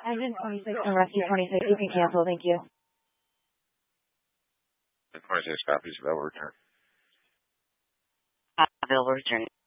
Engine 26 and Rescue 26, you can cancel, thank you. The 26 copies available return. Available return.